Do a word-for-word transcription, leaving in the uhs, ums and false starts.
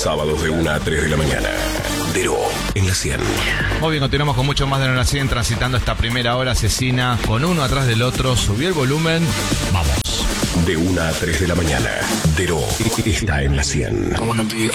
Sábados de una a tres de la mañana. Dero en la cien. Muy bien, continuamos con mucho más de la cien, transitando esta primera hora asesina con uno atrás del otro. Subió el volumen. Vamos. De una a tres de la mañana. Dero está en la cien.